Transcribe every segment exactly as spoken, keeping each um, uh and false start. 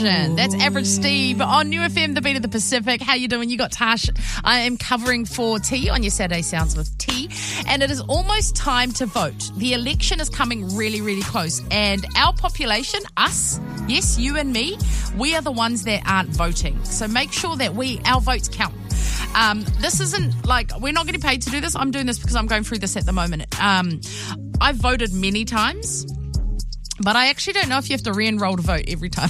version. That's Average Steve on New F M, the beat of the Pacific. How you doing? You got Tash. I am covering for T on your Saturday Sounds with T. And it is almost time to vote. The election is coming really, really close. And our population, us, yes, you and me, we are the ones that aren't voting. So make sure that we our votes count. Um, this isn't like, we're not getting paid to do this. I'm doing this because I'm going through this at the moment. Um, I've voted many times, but I actually don't know if you have to re-enroll to vote every time.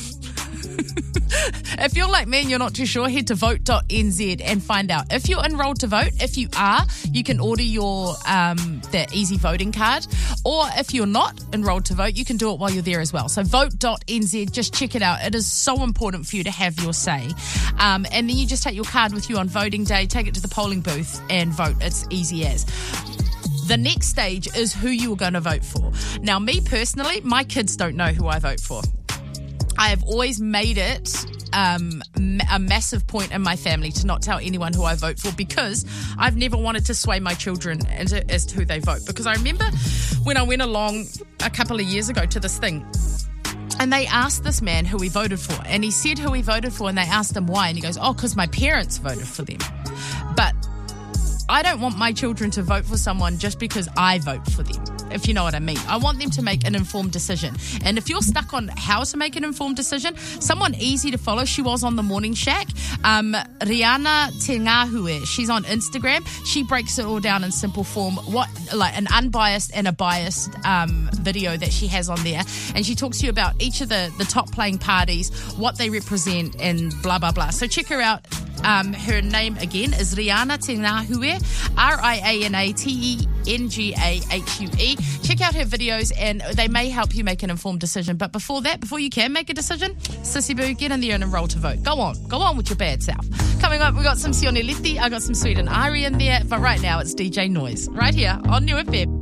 If you're like me and you're not too sure, head to vote dot n z and find out. If you're enrolled to vote, if you are, you can order your um, the easy voting card. Or if you're not enrolled to vote, you can do it while you're there as well. So vote dot n z, just check it out. It is so important for you to have your say. Um, and then you just take your card with you on voting day, take it to the polling booth and vote. It's easy as. The next stage is who you are going to vote for. Now, me personally, my kids don't know who I vote for. I have always made it um, a massive point in my family to not tell anyone who I vote for, because I've never wanted to sway my children as to, as to who they vote. Because I remember when I went along a couple of years ago to this thing, and they asked this man who he voted for, and he said who he voted for, and they asked him why, and he goes, oh, because my parents voted for them. But I don't want my children to vote for someone just because I vote for them, if you know what I mean. I want them to make an informed decision. And if you're stuck on how to make an informed decision, someone easy to follow, she was on the Morning Shack, um, Rihanna Te Ngāhue. She's on Instagram. She breaks it all down in simple form, what like an unbiased and a biased um, video that she has on there. And she talks to you about each of the, the top playing parties, what they represent, and blah, blah, blah. So check her out. Um, her name again is Rihanna Te Ngāhue, R I A N A T E N G A H U E. Check out her videos and they may help you make an informed decision. But before that, before you can make a decision, Sissy Boo, get in there and enroll to vote. Go on. Go on with your bad self. Coming up, we got some Sione Leti. I got some Sweet and Ari in there. But right now, it's D J Noise right here on New F M.